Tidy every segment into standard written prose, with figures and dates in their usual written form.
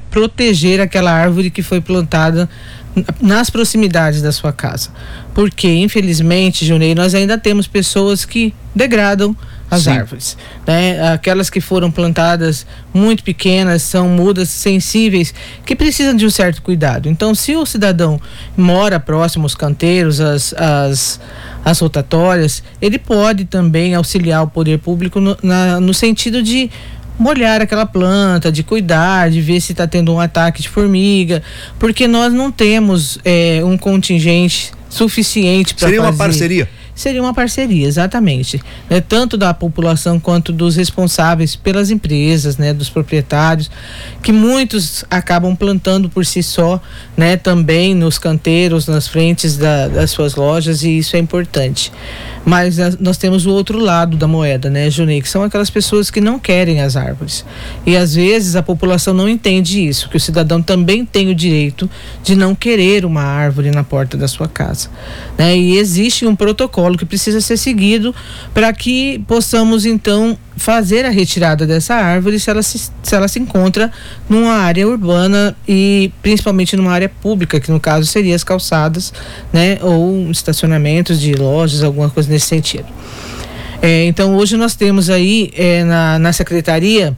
proteger aquela árvore que foi plantada nas proximidades da sua casa. Porque, infelizmente, Junei, nós ainda temos pessoas que degradam as árvores, né? Aquelas que foram plantadas muito pequenas, são mudas sensíveis, que precisam de um certo cuidado. Então, se o cidadão mora próximo aos canteiros, às rotatórias, ele pode também auxiliar o poder público no sentido de molhar aquela planta, de cuidar, de ver se está tendo um ataque de formiga, porque nós não temos um contingente suficiente para fazer. Seria uma parceria? Seria uma parceria, exatamente, né? Tanto da população quanto dos responsáveis pelas empresas, né? Dos proprietários, que muitos acabam plantando por si só, né? Também nos canteiros, nas frentes das suas lojas, e isso é importante. Mas nós temos o outro lado da moeda, né, Junei, que são aquelas pessoas que não querem as árvores. E às vezes a população não entende isso, que o cidadão também tem o direito de não querer uma árvore na porta da sua casa, né? E existe um protocolo que precisa ser seguido para que possamos então fazer a retirada dessa árvore se ela se encontra numa área urbana e principalmente numa área pública, que no caso seria as calçadas, né, ou estacionamentos de lojas, alguma coisa nesse sentido. Então hoje nós temos aí na secretaria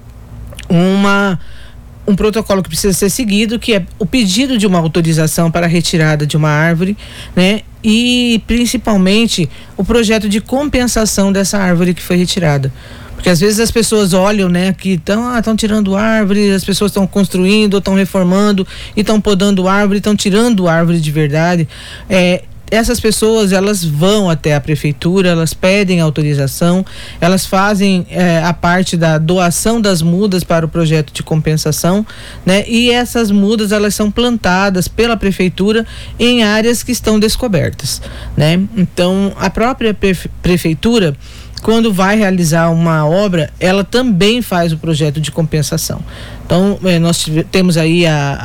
um protocolo que precisa ser seguido, que é o pedido de uma autorização para a retirada de uma árvore, né? E principalmente o projeto de compensação dessa árvore que foi retirada. Porque às vezes as pessoas olham, né, que estão tirando árvore, as pessoas estão construindo, estão reformando, e estão podando árvore, estão tirando árvore de verdade. Essas pessoas, elas vão até a prefeitura, elas pedem autorização, elas fazem a parte da doação das mudas para o projeto de compensação, né? E essas mudas, elas são plantadas pela prefeitura em áreas que estão descobertas, né? Então, a própria prefeitura, quando vai realizar uma obra, ela também faz o projeto de compensação. Então, nós temos aí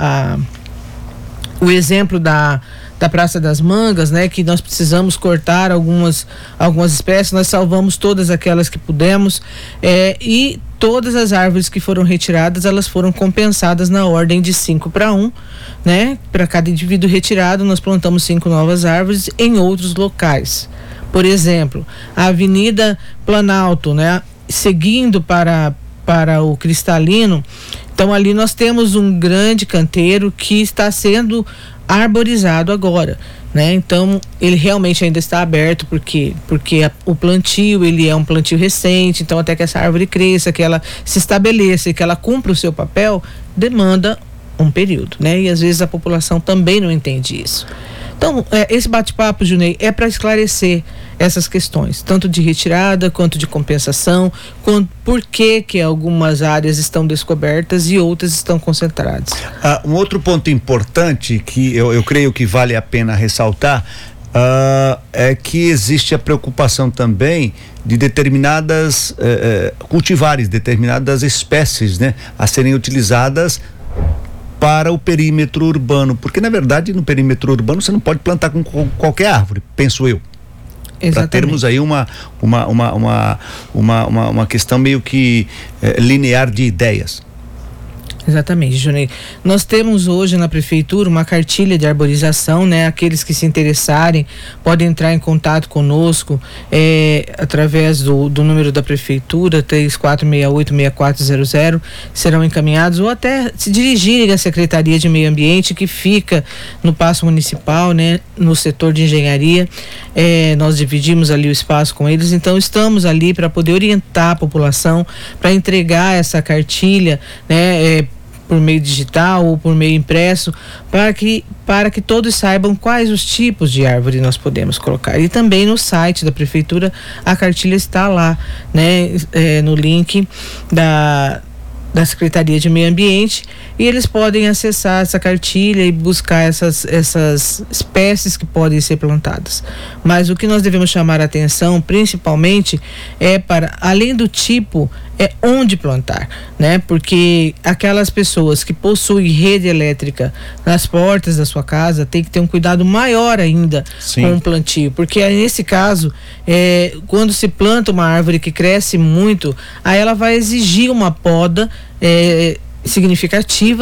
o exemplo da Praça das Mangas, né, que nós precisamos cortar algumas espécies, nós salvamos todas aquelas que pudemos, e todas as árvores que foram retiradas, elas foram compensadas na ordem de 5-1, né? Para cada indivíduo retirado, nós plantamos 5 novas árvores em outros locais. Por exemplo, a Avenida Planalto, né, seguindo para o Cristalino, então ali nós temos um grande canteiro que está sendo arborizado agora, né? Então ele realmente ainda está aberto porque o plantio, ele é um plantio recente, então até que essa árvore cresça, que ela se estabeleça e que ela cumpra o seu papel, demanda um período, né? E às vezes a população também não entende isso. Então, esse bate-papo, Junei, é para esclarecer essas questões, tanto de retirada quanto de compensação, por que algumas áreas estão descobertas e outras estão concentradas. Um outro ponto importante que eu creio que vale a pena ressaltar é que existe a preocupação também de determinadas cultivares, determinadas espécies, né, a serem utilizadas para o perímetro urbano, porque na verdade no perímetro urbano você não pode plantar com qualquer árvore, penso eu. Para termos aí uma questão meio que linear de ideias. Exatamente, Junei. Nós temos hoje na prefeitura uma cartilha de arborização, né? Aqueles que se interessarem podem entrar em contato conosco através do número da prefeitura, 3468-6400, serão encaminhados, ou até se dirigirem à Secretaria de Meio Ambiente, que fica no Paço Municipal, né? No setor de engenharia. Nós dividimos ali o espaço com eles, então estamos ali para poder orientar a população, para entregar essa cartilha, né? Por meio digital ou por meio impresso, para que todos saibam quais os tipos de árvore nós podemos colocar. E também no site da prefeitura a cartilha está lá, né, no link da Secretaria de Meio Ambiente, e eles podem acessar essa cartilha e buscar essas espécies que podem ser plantadas. Mas o que nós devemos chamar a atenção, principalmente, para, além do tipo, onde plantar, né? Porque aquelas pessoas que possuem rede elétrica nas portas da sua casa tem que ter um cuidado maior ainda com o plantio, porque nesse caso, quando se planta uma árvore que cresce muito, aí ela vai exigir uma poda significativa